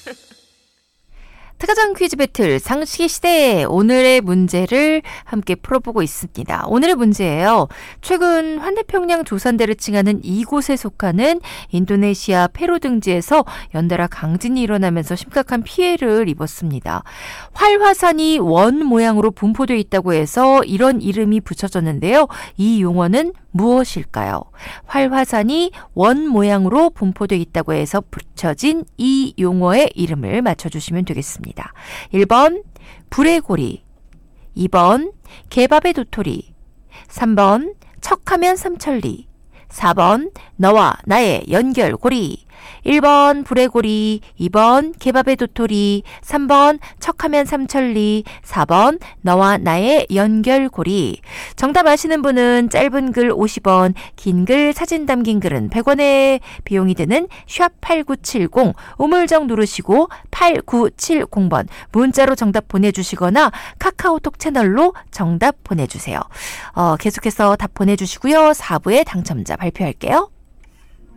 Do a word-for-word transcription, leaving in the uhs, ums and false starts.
특가장 퀴즈 배틀 상식의 시대, 오늘의 문제를 함께 풀어보고 있습니다. 오늘의 문제예요. 최근 환태평양 조산대를 칭하는 이곳에 속하는 인도네시아 페루 등지에서 연달아 강진이 일어나면서 심각한 피해를 입었습니다. 활화산이 원 모양으로 분포되어 있다고 해서 이런 이름이 붙여졌는데요. 이 용어는 무엇일까요? 활화산이 원 모양으로 분포되어 있다고 해서 붙여진 이 용어의 이름을 맞춰주시면 되겠습니다. 일 번 불의 고리, 이 번 개밥의 도토리, 삼 번 척하면 삼천리, 사 번 너와 나의 연결고리. 일 번 불의 고리, 이 번 개밥의 도토리, 삼 번 척하면 삼천리, 사 번 너와 나의 연결고리. 정답 아시는 분은 짧은 글 오십 원, 긴 글 사진 담긴 글은 백 원의 비용이 드는 샵 팔구칠공, 우물정 누르시고 팔구칠공 번 문자로 정답 보내주시거나 카카오톡 채널로 정답 보내주세요. 어, 계속해서 답 보내주시고요. 사 부에 당첨자 발표할게요.